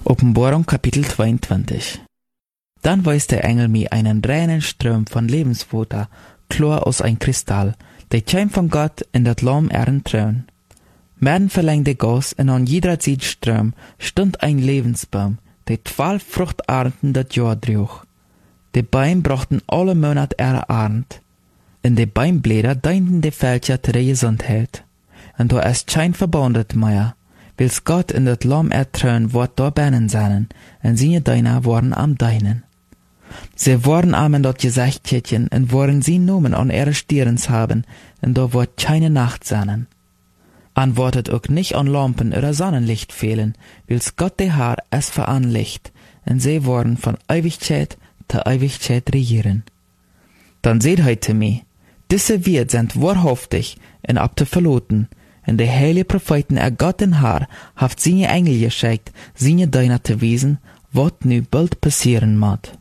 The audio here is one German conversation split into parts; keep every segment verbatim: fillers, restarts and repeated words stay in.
Offenbarung Kapitel zweiundzwanzig. Dann weist der Engel mir einen reinen Strom von Lebenswasser, klar aus ein Kristall, der kam von Gott in dat Lamm ehren Thron. Mitten verlängte Gas und an jeder Seite Strom stund ein Lebensbaum, der zwölf Fruchtarten dat Jahr trug. Die Bäume brachten alle Monat ihre Arend. In de Bäumblätter deinten die Fälscher zu der Gesundheit. Und da ist kein Verbundet mehr, wils Gott in dat Lamm ertrön wort da bennen seinen, und seine Deiner worden am Deinen. Sie worden am in dat Gesichtchen, und worden sie Nomen an ihre Stirns haben, und da wort keine Nacht seinen. An wortet auch nicht an Lampen oder Sonnenlicht fehlen, wils Gott de Herr es veranlicht, und sie worden von Ewigkeit zu Ewigkeit regieren. Dann seht heute mi, diese Wirt sind wahrhaftig und ab zu verloten, und die heilige Propheten er Gott den Herr haft seine Engel geschickt, seine Deiner zu wiesen, wat nu bald passieren mag.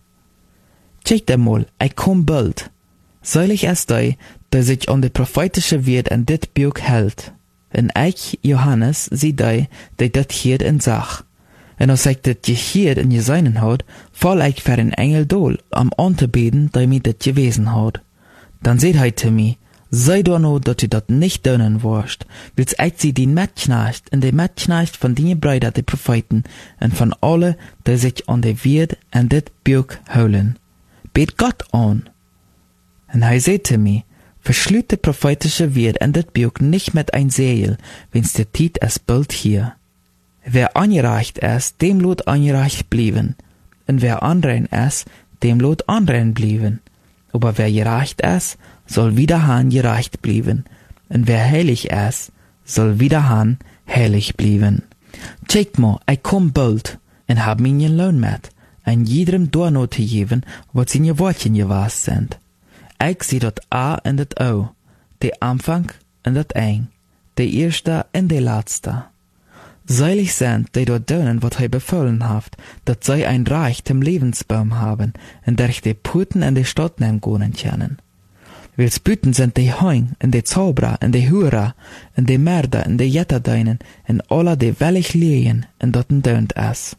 Check einmal, ich komm bald. Seilig ist der, der sich an die prophetische Wirt in dit Buch hält. Und ich, Johannes, sie der, der dat hier in Sach. Und als ich dat hier in Jeseinen hat, fall ich für den Engel dol, am anzubeten, der mir dat gewesen hat. Dann seht heute mi, sei doch no, dat du dat nicht dönen wirst, wils ich sie die Metknecht und die Metknecht von die Brüder, die Propheten, und von alle, die sich an die Wirt und dit Buch holen. Bet Gott an. Und er sagte mi, verschlüt die prophetische Wirt und dit Buch nicht mit ein Segel, wenn's der Tiet es bald hier. Wer angereicht ist, dem lot angereicht blieben, und wer anrein ist, dem lot anrein blieben. Aber wer gereicht ist, soll wieder han gereicht blieben, und wer heilig ist, soll wieder han heilig blieben. Check mal, ich komm bald, und hab mir nen Lohn mit, ein jedem Dorno zu geben, wat seine Wortchen gewas sind. Ich seh dat A und dat O, de Anfang und dat Eng, de erste und de letzte. Seilig sind, die dort dönen, wat er befohlen haft, dat sei ein Reich zum Lebensbaum haben, und der ich die Puten in die Stadt nehmen können können. Wils Puten sind die Heung, und die Zauberer, und die Hurer, und die Mörder, und die Jetterdeinen, und alle, die wellig lehen, und dorten dönt es.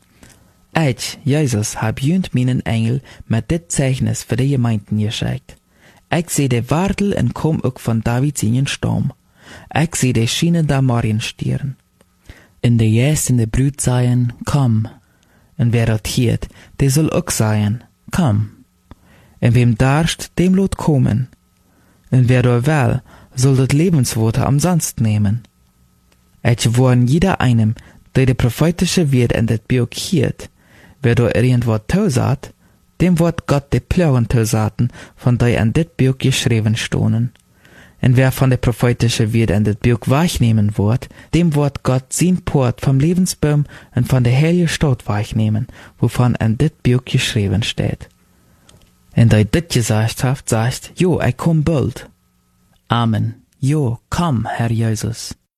Ich, Jesus, hab jünd meinen Engel mit dit Zeichnis für die Gemeinden geschickt. Ich seh die Wartel und komm auch von Davids seinen Stamm. Ich seh die Schienen der Marienstirn. In de Jäst in de Brüt seien, komm. Und wer dat hiert, der soll auch seien, komm. Und wem darscht, dem lot kommen. Und wer da will, soll dat Lebenswasser am Sonst nehmen. Ich warn jeder einem, der de prophetische Wirt in dat Buch hiert. Wer da irgendwas tausat, dem wird Gott de Plauen tausaten, von der in dit Buch geschrieben stonen. Und wer von der prophetische Wirt in das Buch wahrnehmen wird, dem wird Gott sein Port vom Lebensbaum und von der heiligen Stadt wahrnehmen, wovon in das Buch geschrieben steht. Und da dit gesagt haft, sagt, jo, ich komm bald. Amen. Jo, komm, Herr Jesus.